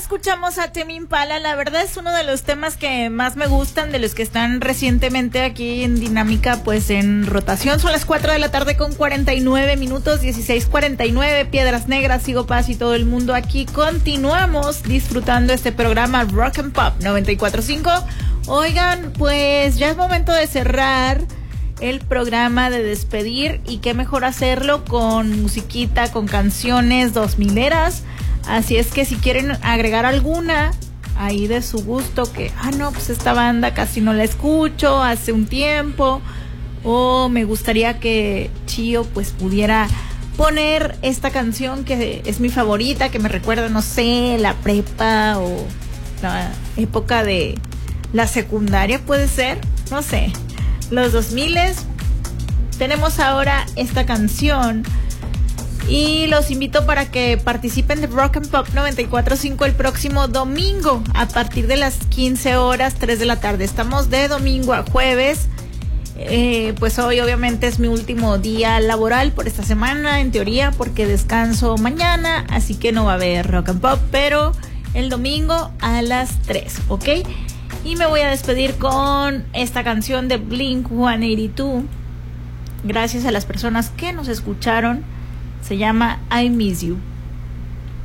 escuchamos a Tame Impala. La verdad es uno de los temas que más me gustan, de los que están recientemente aquí en Dinámica, pues en rotación. Son las 4 de la tarde con 49 minutos, 16:49, Piedras Negras, Sigo Paz y todo el mundo aquí. Continuamos disfrutando este programa Rock and Pop 94.5. Oigan, pues ya es momento de cerrar el programa, de despedir, y qué mejor hacerlo con musiquita, con canciones 2000eras. Así es que si quieren agregar alguna ahí de su gusto, que no, pues esta banda casi no la escucho hace un tiempo, o me gustaría que Chío pues pudiera poner esta canción que es mi favorita, que me recuerda, no sé, la prepa o la época de la secundaria, puede ser, no sé, los 2000s. Tenemos ahora esta canción y los invito para que participen de Rock and Pop 94.5 el próximo domingo a partir de las 15 horas, 3 de la tarde. Estamos de domingo a jueves. Pues hoy obviamente es mi último día laboral por esta semana, en teoría, porque descanso mañana, así que no va a haber Rock and Pop, pero el domingo a las 3, ¿ok? Y me voy a despedir con esta canción de Blink-182. Gracias a las personas que nos escucharon. Se llama I Miss You.